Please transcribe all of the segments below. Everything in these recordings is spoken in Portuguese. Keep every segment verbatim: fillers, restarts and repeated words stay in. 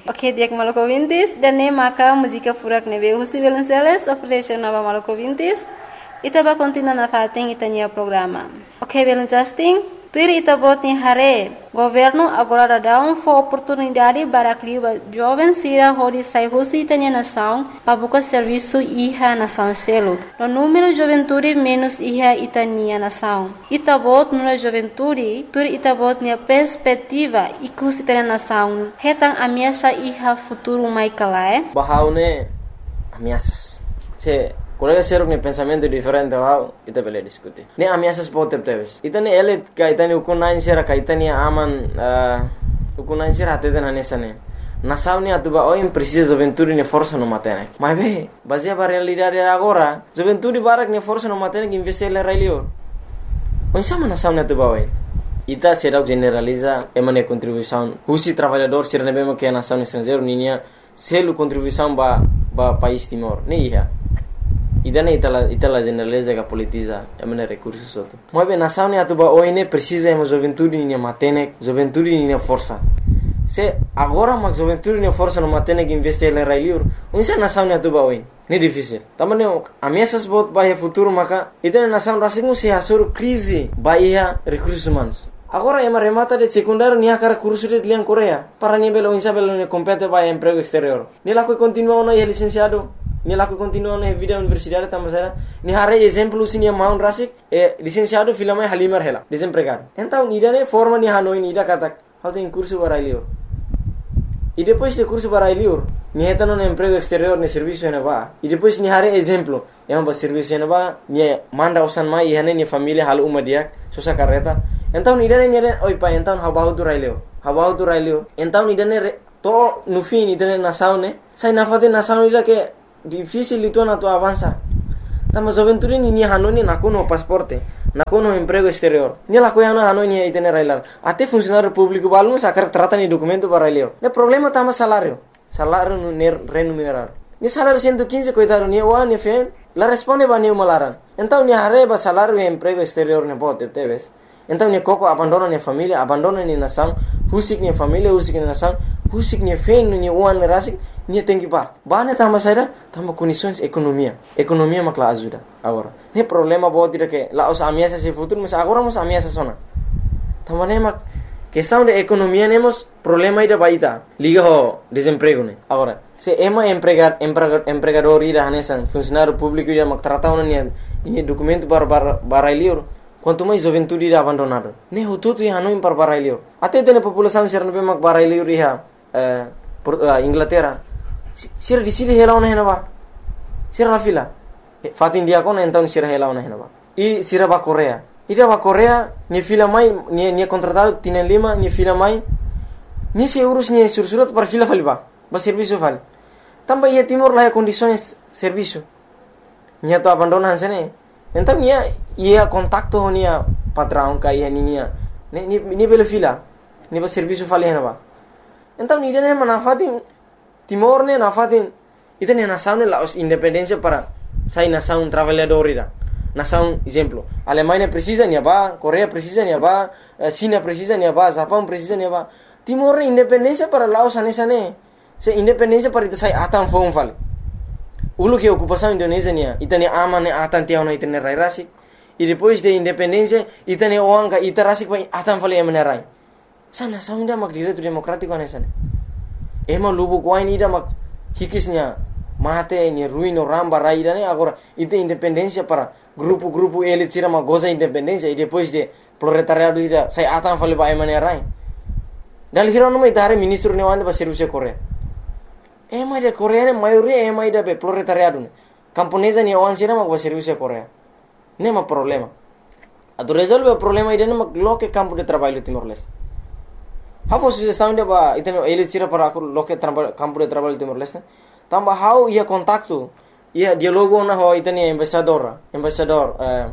Ok, dia que maluco vintis, dan ne maka música furak ne veio husi Velenceles, oferece nova maluco vintis, itaba continua na fating itania programa. Ok, Velenceles, tuir itabot ni hare, governo agora dá um for oportunidade para clima jovens sira hori sai husi itania nação, para buscar serviço iha nação selo. No número de juventude menos iha itania nação. Itabot no juventude, tuir itabot ni perspectiva ikus itania nação. Hetang ameaça iha futuro mai kalae. Bahaune ameaças. Se colega seruk ne pensamento diferente wow ita bele diskuti ne ameaças pote teves ita ne ele kaitani ukunain sera kaitani aman ukunain sera atete na nesane nasauni atuba oim precisa juventude ne força no matene mas be baseia para realidade agora juventude barak ne força no matene que investir le railio onsama nasauni atuba oim ita será generaliza emane contribuição husi trabalhador ser nebema que nação estrangeiro ninia selo contribuição ba ba país Timor ne ia idana itala itala generaliza que politiza emane recursos soto mas bem nação ne atuba oine precisa ema juventude ninia matene juventude ninia força se agora mas juventude ninia força no matene que investir le railio unsa nação ne atuba oine ne difícil tamane ameaças bot bahia futuro maka idana nação rasingu se hasur crise bahia recursos humanos. Agora ema remata de secundário nia cara curso de lian Coreia para ni belo insa belo ne compete vai emprego exterior ni la que continua no é licenciado ni la que continua no vida universidade tamasera ni hare exemplo sinia maun rasik e licenciado filama halimar hela desempregado então ida ne forma ni hanoi ni ida katak how tem curso para lior e depois de curso para lior ni heta no emprego exterior ne serviço ne va e depois ni hare exemplo ema ba serviço ne va ni manda osan mai e hane ni família hal uma dia sosa carreta então idane nere oi pa então habau tu raileo habau tu raileo então idane to no fim idane nação ne sai na fade nação ida que difícil itu na tu avança tama juventude ni hanoni na kono pasporte na kono emprego exterior ni la coia na hanoni idane railar até funcionário público balmo sacar trata ni documento para raileo ne problema tama salário salário no remunerar ni salário cento e quinze coitado ni wa ni fen la responde ba ni malaran então ni arreba salário e emprego exterior ne bote teves então ni koko abandona ni família abandona ni nação husik ni família husik ni nação husik ni fen ni uan rasik ni tem que pa bane tama saída tama condições economia economia makla ajuda agora ne problema bo tira que la os ameaças se futuro mas agora mos ameaças sona tama ne mak questão de economia nemos problema ida baita liga ho desemprego ne agora se ema empregar empregador ida hanesan funcionário público ida mak trata ni ni documento para para lior quanto mais juventude ida abandonado ne hututu ya no impar barailio até tem população ser no mak barailio riha eh Inglaterra sir di sili hela ona henaba sir la fila fat India kon então sir hela ona henaba e sira ba Coreia ida ba Coreia ni fila mai ni ni contratado tienen lima ni fila mai ni se euros ni sursurat para fila faliba ba serviço fal tamba ia Timor la condições serviço ni to abandonan sene então ia ia contacto nia patrão kai nia ni ni ni belo fila ni ba serviço fali henaba então ni dene manafatin Timor ne nafatin itene nação ne la os independência para sai nação trabalhador ira nação exemplo Alemanha precisa ni ba Coreia precisa ni ba China precisa ni ba Japão precisa ni ba Timor independência para Laos anesane se independência para ita sai atan fon fali ulu que ocupação Indonésia nia itane amane atan tiao na itane rai rasik e depois de independência itane oanga ita rasik pa atan fali emane rai sana saunda mak direito democrático anesane ema lubu kwain ida mak hikisnya mate ni ruino ramba rai dane agora ita independência para grupo-grupo elite tira mak goza independência e depois de proletariado ida sai atan fali pa emane rai dal hirono mai tare ministro ne wande ba serviço Coreia ema ida Coreia ne maioria ema ida be proletariado ne camponesa ni oan sira mak ba serviço Coreia nema problema atu resolve o problema ida ne mak loke campo de trabalho Timor-Leste how sugestão de ba iteno ele tira para loke campo de trabalho Timor-Leste tamba how ia contacto ia dialogo na ho iteni embaixador embaixador eh,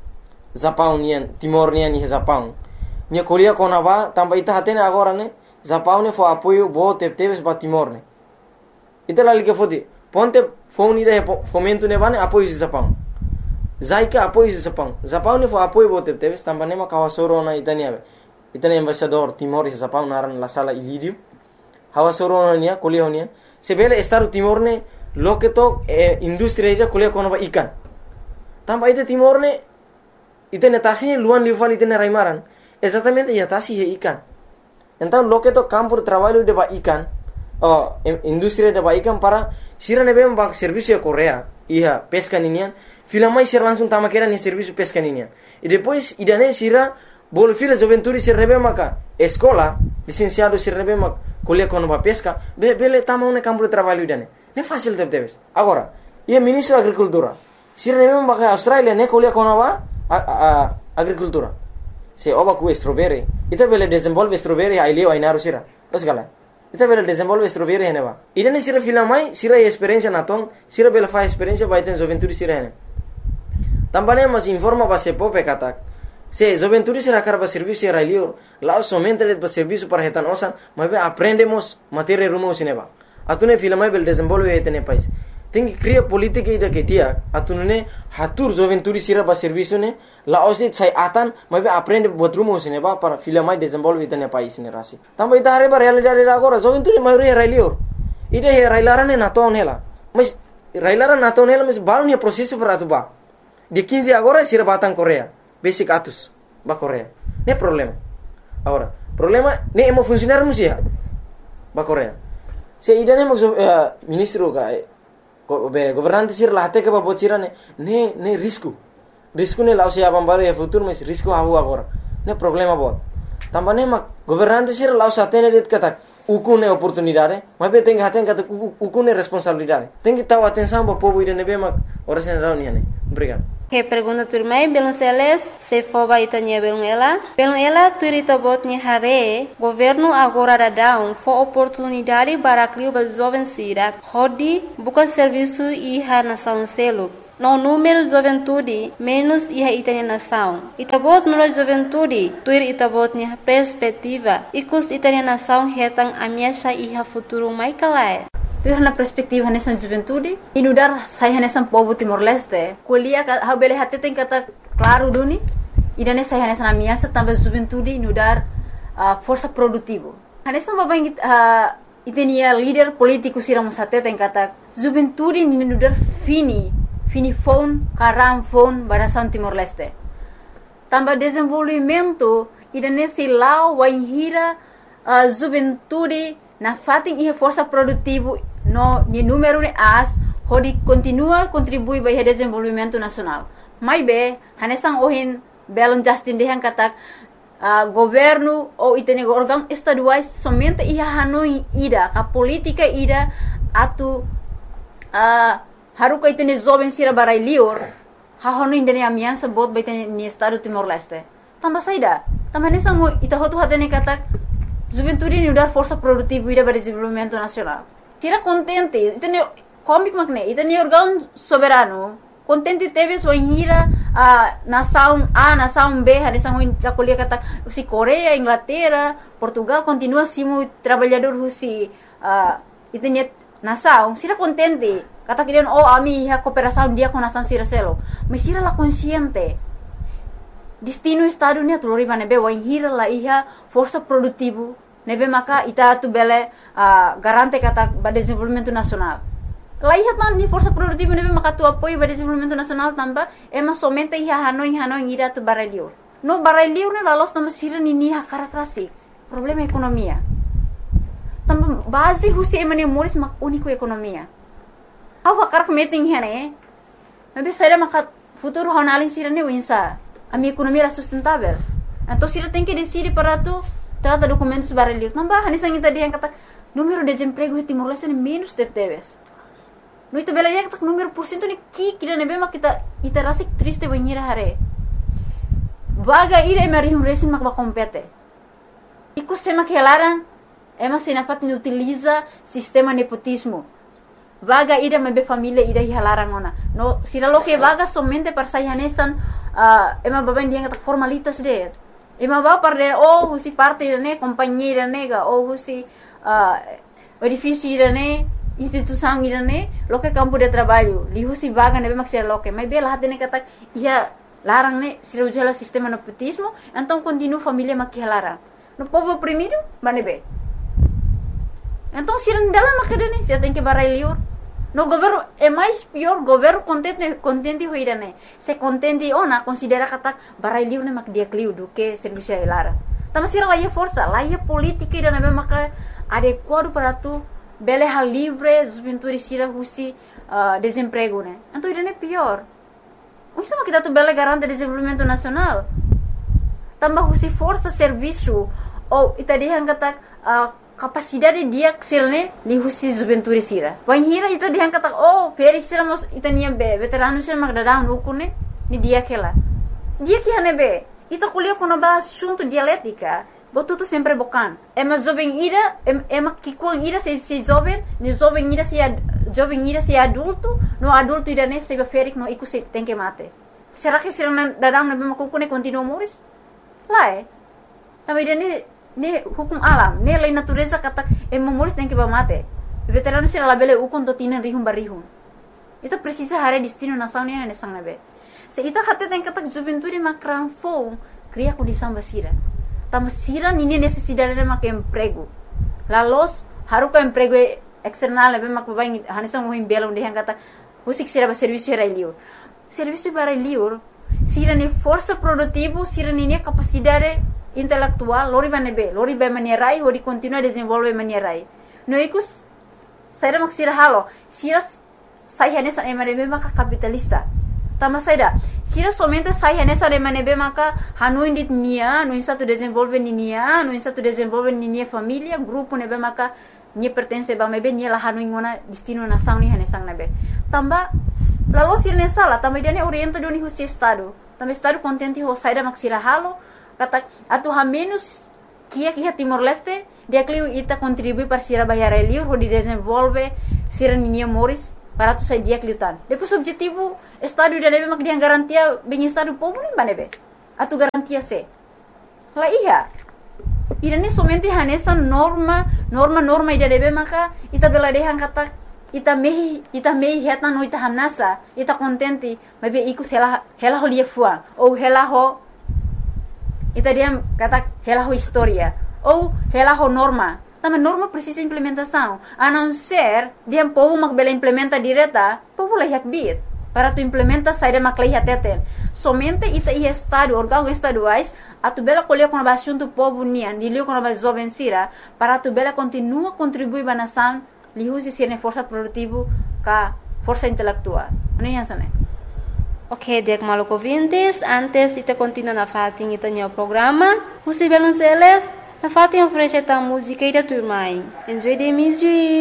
Japão nian Timor nian ni Japão nia kolia kona ba tamba ita hatene agora ne Japão ne fo apoio bo teves ba Timor ne ita lali que fodi ponte phone ida fomento ne bane apoio de Japão zaika apoio de Japão Japão ne fo apoio bo teves tamba ne ma kawasoro na itani ave itani embaixador Timor e Japão naran la sala Ilírio hawa soro nia kuliah nia sebele Estado Timor ne loke to eh, industri ida kuliah kono ba ikan tamba ite Timor ne ite netasi luan liuvan ite raimaran exatamente ya tasi he ikan então loke to campo de trabalho de ba ikan oh industri de ba ikan para sira nebe ba serviço Korea iya pesca ninian filamai sira langsung tama kera ni serviço pesca ninian e depois idane sira bol fila joventuri sira nebe maka escola licenciado sira nebe maka kuliah kono ba pesca be bele tama un campo de trabalho idane ne fácil de debes agora ia ministro agricultura sira nebe maka Australia ne kuliah kono ba a, a, agricultura se oba ku strawberry ita bele desenvolve strawberry ai leo ai naru sira os gala ita bele desenvolve strawberry hene ba idane sira filamai sira experiência naton sira bele fa experiência ba iten joventuri sira hene tambane mas informa ba se pope katak se joventuri sira karba serviço era leo lá somente le ba serviço para hetan osan mas aprendemos matéria rumo sineba atune filamai bele desenvolve hetene país tem cria política ida que dia atunune hatur joventuri sira ba serviço ne la osni sai atan mas aprende botrumo sineba para filamai desenvolve hetene país ne rasi tamba ida hare ba realidade agora joventuri maioria era leo ida he railarane naton hela mas railara naton hela mas baru ne processo para atuba de quinze agora sira batang Korea basic atus ba Korea ne problema agora problema ne emo funcionar musia ba Korea se ida ne mo uh, ministro ka be governante sir la hate ke ba bocira ne ne ne risco risco ne la se abam bare e futuro mas risco havu agora ne problema bot tambane ma governante sir la sa tene det kata uku ne oportunidade mas be tem haten kata uku ne responsabilidade tem que taw atenção ba povo ida ne be ma ora sen reunião ne obrigado. Que pergunta turmai belum seles se foba itanya belum ela belum ela turita botnya hare governo agora da down for oportunidade para criar ba jovem sira hodi buka serviço iha nação selo no número juventude menos iha itanya nação itabot no juventude tuir itabotnya perspectiva ikus itanya nação hetang amiasha iha futuro mai kalai tu na perspektiva nessa juventude inudar sai nessa povo Timor-Leste kuliah ha bele hatte tem kata claro duni idane sai nessa na minha também juventude inudar uh, força produtivo nessa baba uh, itenia líder político siram hatte tem kata juventude inudar fini fini phone karam phone barasan Timor-Leste também desenvolvimento idane si lau waihira uh, juventude na fating ia força produtivo no ni número de as hodi continua contribui para o desenvolvimento nacional mai be hanesang ohin belon justin dehan katak uh, governo ou itene órgão estaduais somente ia hanoi ida ka política ida atu uh, haruka itene jovem sira barai lior ha honu indene amiansa bot baitene ni estado Timor-Leste tamba saida tamba hanesang ita hotu hatene katak juventude ni udar força produtiva ida para desenvolvimento nacional tira contente itene comic makne itene órgão soberano contente teve sua hira a nação A nação B hanesang ita kuliah kata si Korea Inglaterra Portugal continua simu trabalhador husi uh, itene nação sira contente kata kirian oh ami ha cooperação dia com nação sira selo mas sira la consciente destino estado ni atulori banebe wa hira la iha força produtivo nebe maka ita tu bele uh, garante kata ba desenvolvimento nacional la iha tan ni força produtivo nebe maka tu apoio ba desenvolvimento nacional tamba ema somente iha hanoi hanoi ira tu baralio no baralio ne la los tamba sira ni ni ha karakrasi problema ekonomia tamba base husi emane moris mak unico ekonomia awa karak meeting hene nebe saira maka futuro honalin sira ne winsa a minha economia era sustentável. Então, se ele tem que decidir para tu trata documentos baralhos, não vai, nessa gente dia kata número de desemprego em Timor-Leste é menos de teves. No itu bela dia kata número por cento ni ki kira nebe mak kita ita rasik triste banhira hare. Vaga ira emari um resin mak ba compete. Iku sema que larang ema sinafat ni utiliza sistema nepotismo. Vaga ida mebe família ida hilarang ona. No sira lo que vaga somente para sayanesan uh, ema baben dia kata formalitas de. Ema ba par de oh husi parte ne companhia nega oh husi uh, edifício ne instituição ne lo que campo de trabalho. Li husi vaga nebe mak sira lo que mai bela hatene kata ia larang ne sira ujala sistema nepotismo, então continua família mak hilarang. No povo oprimido, banebe. Então, se não dela macadane, você tem que barai liur. No governo é mais pior, governo contente contente hoira né. Se contente ona considera kata barai liur né mak dia kliu do que serviço é lara. Tama sira lá força, lá é política e não maka adequado para tu bele hal livre, juventude sira husi uh, desemprego né. Então isso é pior. O sama kita tu bele garante desenvolvimento nacional. Tambah husi força serviço ou itadihan kata uh, capacidade dia serne li husi juventude sira. Wan hira ita dihan kata oh feri sira mos itania be veterano sira magdadang ukune ni dia kela. Dia que hane be ita kuliah kono ba assunto dialética. Botu tu sempre bokan. Ema jovem ira ema kikuang ira se se jovem, ni jovem ira se jovem ira se adulto, no adulto ira ne se ferik no iku se tem que mate. Será que sira dadang na be makukune continua moris? Lá é. Também ira ne hukum alam, ne lei natureza kata e memoris tem que ba mate. Veterano sira labele ukon to tinan rihum barihum. Ita precisa hare destino nação ne ne sang nabe. Se ita kata tem kata juventude makran fo, cria condição basira. Tama sira nini necessidade de mak emprego. La los haruka emprego external nabe mak babai hanisang ho imbela onde han kata usik sira ba serviço era liur. Serviço para liur sira ni força produtivo, sira ni capacidade intelectual, lori banebe, lori ba manierai, lori continua a desenvolver manierai. No ikus saira mak sira halo, sira sai hanesa emanebe maka capitalista. Tama saida, sira somente sai hanesa emanebe maka hanu indit nia, no insa tu desenvolve nia, no insa tu desenvolve nia família, grupo nebe maka ni pertence ba mebe ni la hanu ingona destino nação ni hanesang nebe. Tamba lalu sira nesala, tamba dia ne orienta do ni husi estado. Tamba estado contente ho saida mak sira halo. Kata atu ha menos kia kia Timor Leste dia kliu ita contribui para sira bayar liur ho di desenvolve sira ninia moris para tu sai dia kliu tan. Depois objetivo estado dia nebe mak dia garantia bem estado povo nem banebe. Atu garantia se. La iya. Ira ni somente hanesa norma norma norma ida nebe maka ita bela dehan kata ita mehi ita mehi heta no ita hamnasa ita contente mebe ikus hela hela ho lia fuang ou hela ho ita dia kata hela ho história ou hela ho norma. Também norma precisa implementação. A não ser dia povo mak bela implementa direta, povo lah yak bit. Para tu implementa saída mak lah teten. Somente ita i estado órgão estaduais a tu bela colher com a assunto povo nian, dilio com a jovem sira, para tu bela continua contribuir ba nação, li usi sirne força produtivo ka força intelectual. Ano yan sana? Ok, dek maluco ouvintes, antes ita continua na fatin ita nyo programa, Husi Belonceles, na fatin oferece ta música ida turmai. Enjoy the music!